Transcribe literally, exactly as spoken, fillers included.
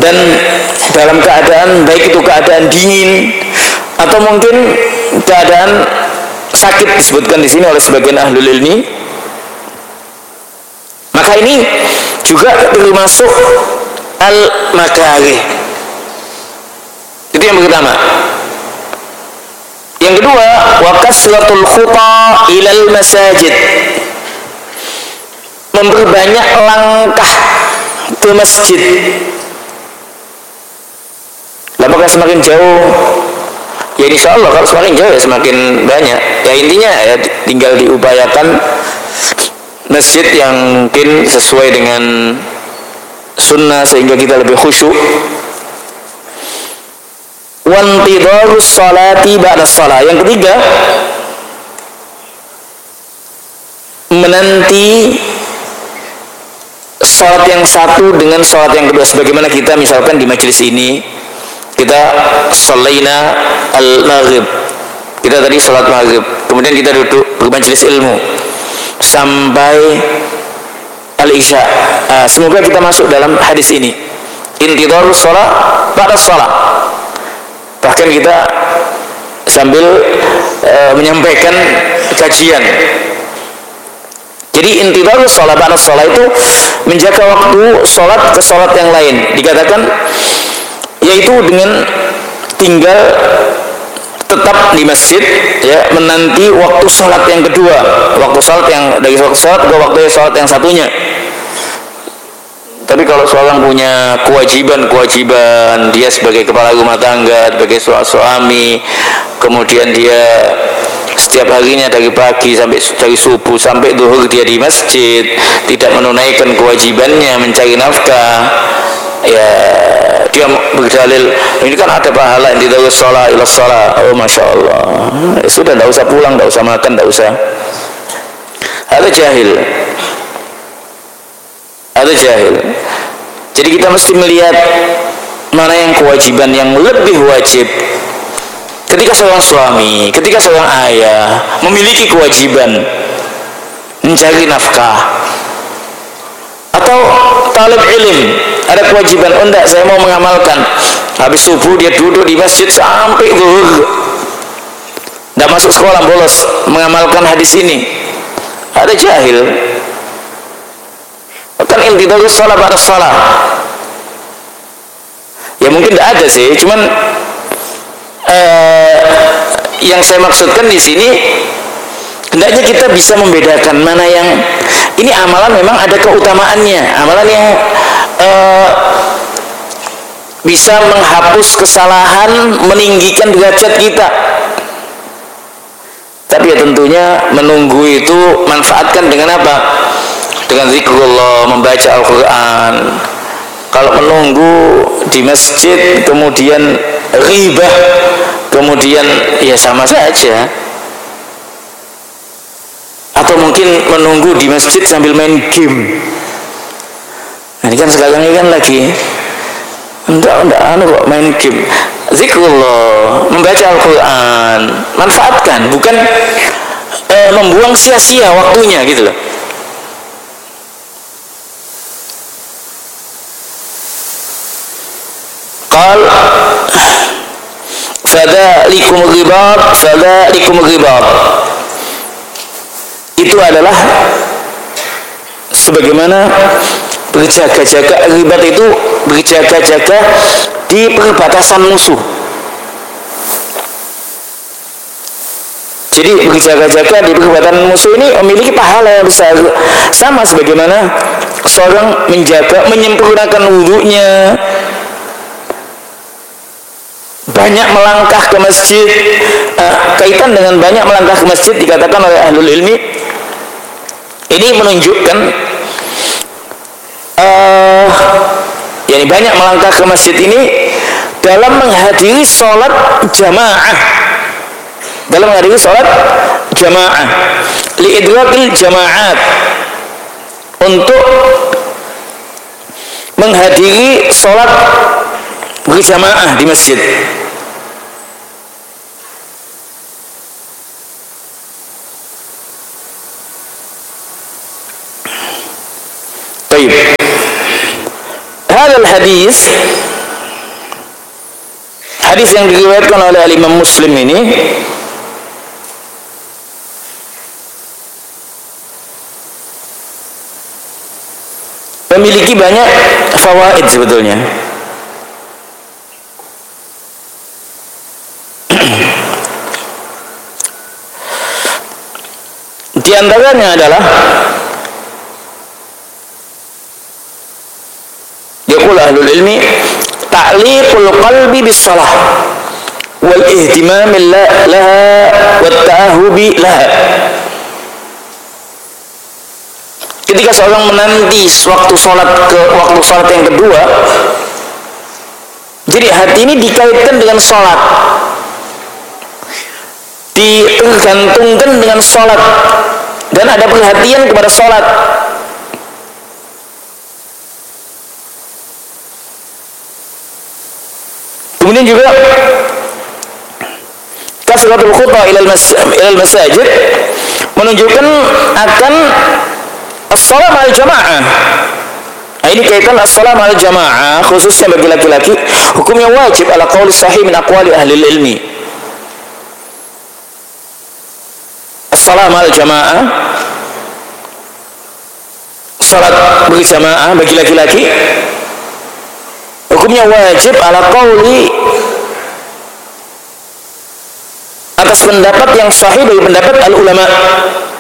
dan dalam keadaan baik itu keadaan dingin atau mungkin keadaan sakit disebutkan di sini oleh sebagian ahlul ilmi, maka ini juga termasuk al-makarih. Itu yang pertama. Yang kedua, wa kasratul khuta ilal masajid, memperbanyak langkah ke masjid. Apakah semakin jauh? Ya insya Allah kalau semakin jauh ya semakin banyak. Ya intinya ya tinggal diupayakan masjid yang mungkin sesuai dengan sunnah sehingga kita lebih khusyuk. Wantidharus salati ba'da shalah. Yang ketiga, menanti salat yang satu dengan salat yang kedua. Sebagaimana kita misalkan di majelis ini kita shalaina al-maghrib, kita tadi salat maghrib, kemudian kita duduk bermajelis ilmu sampai al-isya. Uh, semoga kita masuk dalam hadis ini, intidharus shalah ba'da shalah. Bahkan kita sambil uh, menyampaikan kajian. Jadi intidharus shalah ba'da shalah itu menjaga waktu salat ke salat yang lain. Dikatakan yaitu dengan tinggal tetap di masjid ya, menanti waktu salat yang kedua, waktu salat yang dari waktu salat ke waktu salat yang satunya. Tapi kalau seorang punya kewajiban-kewajiban, dia sebagai kepala rumah tangga, sebagai suami, kemudian dia setiap harinya dari pagi sampai dari subuh sampai zuhur dia di masjid, tidak menunaikan kewajibannya mencari nafkah, ya dia berdalil ini kan ada pahala yang tidak sholat ila sholat. Oh masya Allah, ya, sudah tidak usah pulang, tidak usah makan, tidak usah. Ada jahil, ada jahil. Jadi kita mesti melihat mana yang kewajiban yang lebih wajib. Ketika seorang suami, ketika seorang ayah memiliki kewajiban mencari nafkah, atau talib ilm ada kewajiban, oh enggak, saya mau mengamalkan, habis subuh dia duduk di masjid sampai zuhur, enggak masuk sekolah, bolos mengamalkan hadis ini. Ada jahil. Kan intidharus shalah ba'da shalah. Ya mungkin enggak ada sih, cuman eh, yang saya maksudkan di sini hendaknya kita bisa membedakan mana yang ini amalan memang ada keutamaannya, amalan yang uh, bisa menghapus kesalahan, meninggikan derajat kita. Tapi ya tentunya menunggu itu manfaatkan dengan apa? Dengan zikrullah, membaca Al-Quran. Kalau menunggu di masjid kemudian ghibah, kemudian ya sama saja. Atau mungkin menunggu di masjid sambil main game. Nah, ini kan sekarang ini kan lagi enggak enggak anu kok main game. Zikrullah, membaca Al-Quran, manfaatkan, bukan eh, membuang sia-sia waktunya gitu loh. Qal fadzalikum ghibab fadzalikum ghibab, itu adalah sebagaimana berjaga-jaga. Ribat itu berjaga-jaga di perbatasan musuh. Jadi berjaga-jaga di perbatasan musuh ini memiliki pahala yang besar, sama sebagaimana seorang menjaga, menyempurnakan wudunya, banyak melangkah ke masjid. uh, kaitan dengan banyak melangkah ke masjid dikatakan oleh ahlul ilmi, ini menunjukkan uh, yakni banyak melangkah ke masjid ini dalam menghadiri sholat jamaah, dalam menghadiri sholat jamaah, liidrakil jamaat, untuk menghadiri sholat berjamaah di masjid. Baik. Hadal hadis Hadis yang diriwayatkan oleh Imam Muslim ini memiliki banyak fawaid sebetulnya. Di antaranya adalah yaqul ahlul ilmi ta'liqul qalbi bis salah wal ihtimam laha wat ta'ahubi laha. Ketika seorang menanti waktu sholat ke waktu sholat yang kedua, jadi hati ini dikaitkan dengan sholat, digantungkan dengan sholat, dan ada perhatian kepada sholat. Kemudian juga kasratul khutbah ilal masajid menunjukkan akan as-shalah ma'al jamaah. Nah, ini kaitan as-shalah ma'al jamaah khususnya bagi laki-laki, hukumnya wajib ala qauli sahih min aqwali ahli ilmi. As-shalah ma'al jamaah, salat berjamaah bagi laki-laki, hukumnya wajib ala qauli, atas pendapat yang sahih dari pendapat al-ulama.